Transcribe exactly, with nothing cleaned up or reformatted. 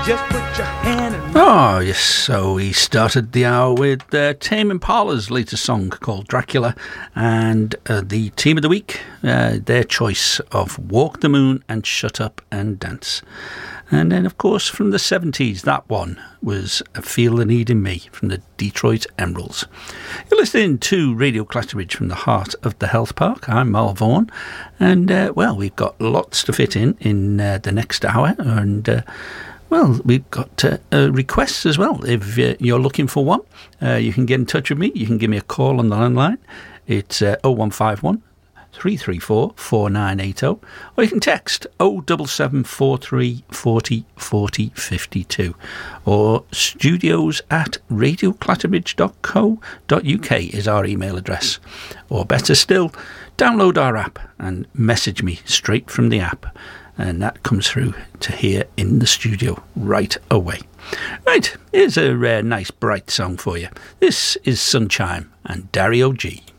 Just put your hand in Oh, yes, so we started the hour with uh, Tame Impala's latest song called Dracula, and uh, the team of the week, uh, their choice of Walk the Moon and Shut Up and Dance. And then, of course, from the seventies, that one was Feel the Need in Me from the Detroit Emeralds. You're listening to Radio Clatteridge from the heart of the Health Park. I'm Mal Vaughan, and, uh, well, we've got lots to fit in in uh, the next hour, and... Uh, Well, we've got uh, uh, requests as well. If uh, you're looking for one, uh, you can get in touch with me. You can give me a call on the landline. It's uh, oh one five one, three three four, four nine eight zero. Or you can text oh seven seven four three four zero four zero five two. Or studios at radio clatteridge dot co dot uk is our email address. Or better still, download our app and message me straight from the app. And that comes through to here in the studio right away. Right, here's a uh, nice bright song for you. This is Sunchime and Dario G.